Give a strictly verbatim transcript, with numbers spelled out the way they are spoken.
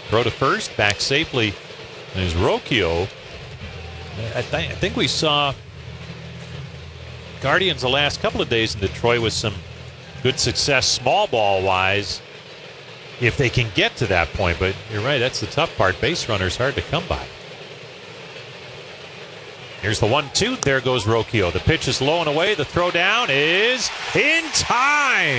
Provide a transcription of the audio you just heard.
Throw to first, back safely. There's Rocchio. I, th- I think we saw Guardians the last couple of days in Detroit with some good success small ball wise if they can get to that point. But you're right, that's the tough part. Base runners hard to come by. Here's the one two. There goes Rocchio. The pitch is low and away. The throw down is in time.